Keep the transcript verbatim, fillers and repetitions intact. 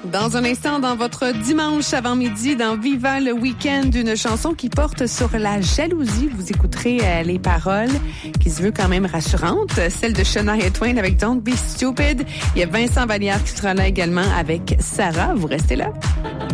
Dans un instant, dans votre dimanche avant-midi, dans Viva le week-end, une chanson qui porte sur la jalousie. Vous écouterez euh, les paroles qui se veut quand même rassurante. Celle de Shania Twain avec Don't Be Stupid. Il y a Vincent Vallière qui sera là également avec Sarah. Vous restez là.